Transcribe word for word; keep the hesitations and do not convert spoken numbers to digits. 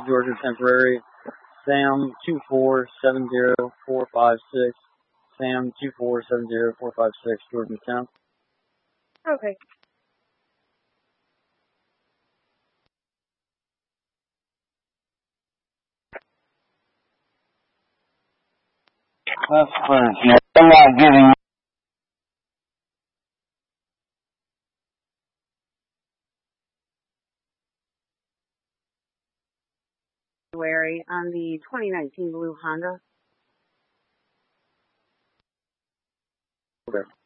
Georgia Temporary, Sam two four seven zero four five six, Sam two four seven zero four five six, Georgia Temp. Okay. That's crazy. I'm not getting On the twenty nineteen Blue Honda. Okay.